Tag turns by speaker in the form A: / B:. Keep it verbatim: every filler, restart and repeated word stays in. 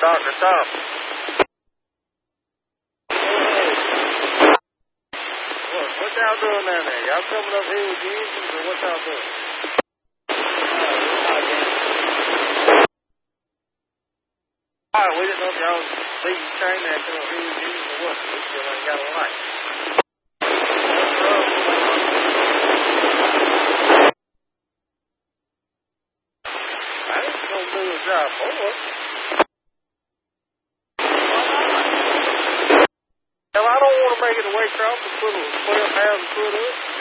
A: Doctor Tom. What, what y'all doing down there? Y'all coming up here with the engines, or what y'all doing? Alright, we didn't know if y'all was leaving train there coming up here with the engines, or what. We still ain't got a light. I ain't gonna do a job for it. Hell, I don't want to make it a way across and put a twelve thousand foot up.